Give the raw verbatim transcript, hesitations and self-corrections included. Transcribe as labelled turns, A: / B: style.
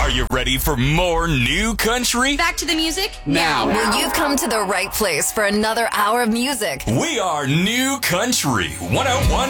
A: Are you ready for more new country?
B: Back to the music?
C: Now.
D: Well, you've come to the right place for another hour of music.
A: We are New Country one oh one